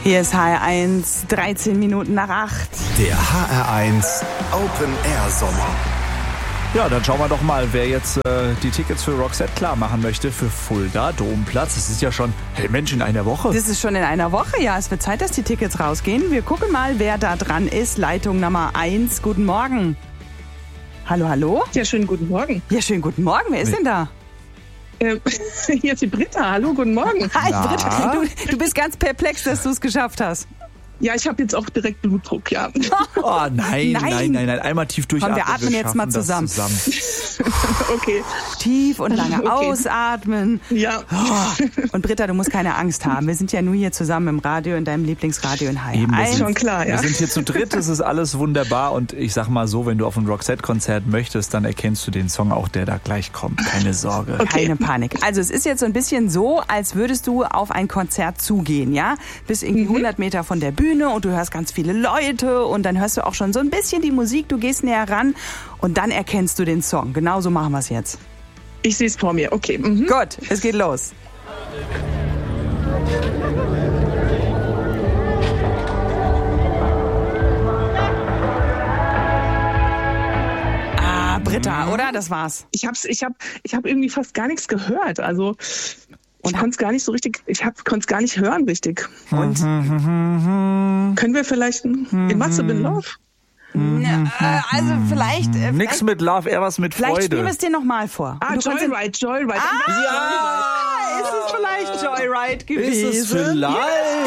Hier ist HR1, 13 Minuten nach 8. Der HR1 Open Air Sommer. Ja, dann schauen wir doch mal, wer jetzt die Tickets für Roxette klar machen möchte für Fulda Domplatz. Das ist ja schon, hey Mensch, in einer Woche. Das ist schon in einer Woche, ja. Es wird Zeit, dass die Tickets rausgehen. Wir gucken mal, wer da dran ist. Leitung Nummer 1. Guten Morgen. Hallo, hallo? Ja, schönen guten Morgen. Ja, schönen guten Morgen. Wer ist denn da? Hier ist die Britta. Hallo, guten Morgen. Hi, Britta. Du bist ganz perplex, dass du es geschafft hast. Ja, ich habe jetzt auch direkt Blutdruck, ja. Oh nein. Einmal tief durchatmen. Komm, wir atmen jetzt mal zusammen. Okay. Tief und lange ausatmen. Ja. Oh. Und Britta, du musst keine Angst haben. Wir sind ja nur hier zusammen im Radio, in deinem Lieblingsradio in HR1. Das ist schon klar, ja. Wir sind hier zu dritt, das ist alles wunderbar. Und ich sag mal so, wenn du auf ein Roxette-Konzert möchtest, dann erkennst du den Song auch, der da gleich kommt. Keine Sorge. Okay. Keine Panik. Also es ist jetzt so ein bisschen so, als würdest du auf ein Konzert zugehen, ja? Bist irgendwie 100 Meter von der Bühne und du hörst ganz viele Leute und dann hörst du auch schon so ein bisschen die Musik, du gehst näher ran und dann erkennst du den Song. Genau so machen wir es jetzt. Ich sehe es vor mir, okay. Mhm. Gut, es geht los. Ah, Britta, oder? Das war's. Ich hab irgendwie fast gar nichts gehört, also... Ich konnte es gar nicht so richtig, konnte es gar nicht hören richtig. Und können wir vielleicht in Matze bin Love? Also vielleicht... Nix mit Love, eher was mit Freude. Vielleicht spielen wir es dir nochmal vor. Joyride. Ja, ist es vielleicht Joyride gewesen? Ist es vielleicht?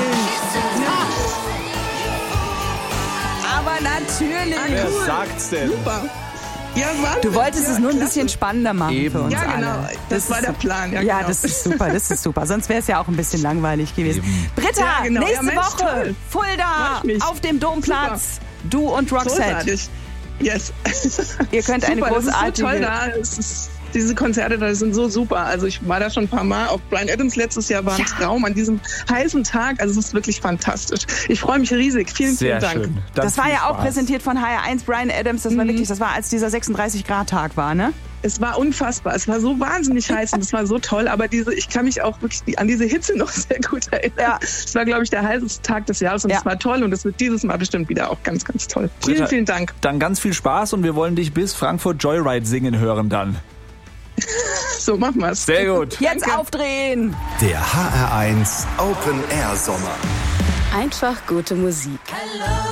Aber natürlich. Wer sagt's denn? Super. Ja, Mann, Du wolltest es nur ein klasse. bisschen spannender machen Eben. für uns Ja, genau. alle. Das war der Plan. Ja, Ja, genau. das ist super. Sonst wäre es ja auch ein bisschen langweilig gewesen. Eben. Britta, Ja, genau. nächste Ja, Mensch, Woche, toll. Fulda, Freu ich mich. auf dem Domplatz. Du und Roxette. Großartig. Yes. Ihr könnt eine super, großartige... das ist so toll da. Diese Konzerte da sind so super. Also ich war da schon ein paar Mal. Auch Bryan Adams letztes Jahr war ein Traum an diesem heißen Tag. Also es ist wirklich fantastisch. Ich freue mich riesig. Vielen Sehr Dank. schön. Das war viel ja auch Spaß. präsentiert von HR1 Bryan Adams. Das war wirklich, das war als dieser 36-Grad-Tag war, ne? Es war unfassbar. Es war so wahnsinnig heiß und es war so toll. Aber ich kann mich auch wirklich an diese Hitze noch sehr gut erinnern. Ja. Es war, glaube ich, der heißeste Tag des Jahres und es war toll. Und es wird dieses Mal bestimmt wieder auch ganz, ganz toll. Britta, Vielen Dank. Dann ganz viel Spaß und wir wollen dich bis Frankfurt Joyride singen hören dann. So, machen wir's. Sehr gut. Jetzt Danke. Der aufdrehen! HR1 Open Air Sommer. Einfach gute Musik.